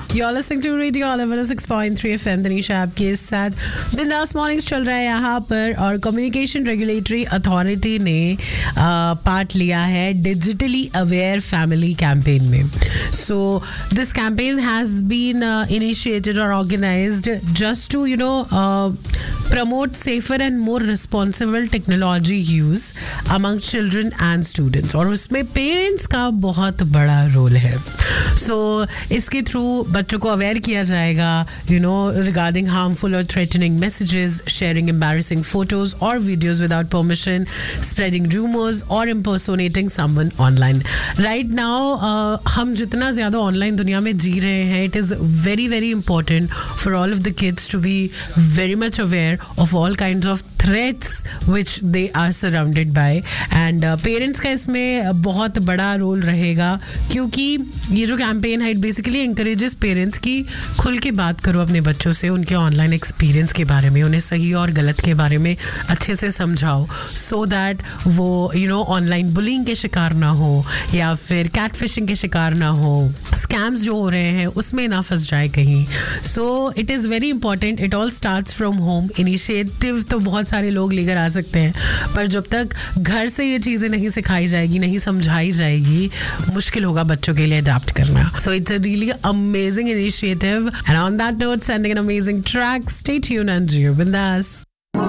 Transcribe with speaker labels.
Speaker 1: You're listening to Radio Olive 106.3 FM. Tanisha आपके साथ बिंदास मॉर्निंग्स चल रहा है यहाँ पर, और कम्युनिकेशन रेगुलेटरी अथॉरिटी ने पार्ट लिया है डिजिटली अवेयर फैमिली कैंपेन में. So this campaign has been initiated और organised just to promote safer and more responsible technology use among children and students. और उसमें पेरेंट्स का बहुत बड़ा रोल है. सो इसके थ्रू बच्चों को अवेयर किया जाएगा रिगार्डिंग हार्मफुल और threatening messages, sharing embarrassing photos और videos without permission, spreading rumours और इम्पर्सोनेटिंग समवन ऑनलाइन. राइट नाउ हम जितना ज़्यादा ऑनलाइन दुनिया में जी रहे हैं, it is very very important for all of the kids to be very much aware of all kinds of threats which they are surrounded by. And parents का इसमें बहुत बड़ा रोल रहेगा, क्योंकि ये जो कैंपेन है, it basically encourages parents कि खुल के बात करो अपने बच्चों से, उनके ऑनलाइन एक्सपीरियंस के बारे में, उन्हें सही और गलत के बारे में अच्छे से समझाओ, सो दैट वो ऑनलाइन बुलिंग के शिकार ना हो या फिर कैटफिशिंग के शिकार ना हो, स्कैम्स जो हो रहे हैं उसमें ना फंस जाए कहीं. So it is very important. It all starts from home. Initiative तो बहुत सारे लोग लेकर आ सकते हैं, पर जब तक घर से ये चीज़ें नहीं सिखाई जाएगी, नहीं समझाई जाएगी, मुश्किल होगा बच्चों के लिए अडॉप्ट करना. So it's a really amazing initiative. And on that note, sending an amazing track. Stay tuned and जियो बिंदास.